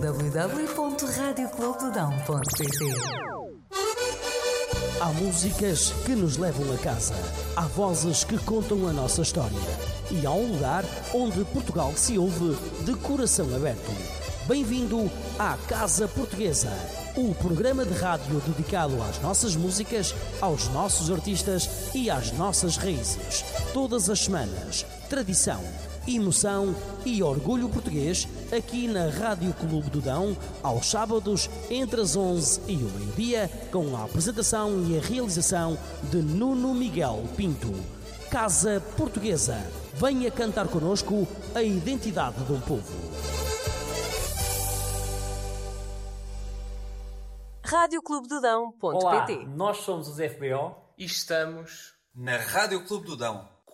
www.radioclubedodão.pt. Há músicas que nos levam a casa, há vozes que contam a nossa história e há um lugar onde Portugal se ouve de coração aberto. Bem-vindo à Casa Portuguesa, o programa de rádio dedicado às nossas músicas, aos nossos artistas e às nossas raízes. Todas as semanas, tradição, emoção e orgulho português aqui na Rádio Clube do Dão, aos sábados entre as 11 e o meio-dia, com a apresentação e a realização de Nuno Miguel Pinto. Casa Portuguesa, venha cantar connosco a identidade de um povo. radioclubedodão.pt. Olá, nós somos os FBO e estamos na Rádio Clube do Dão.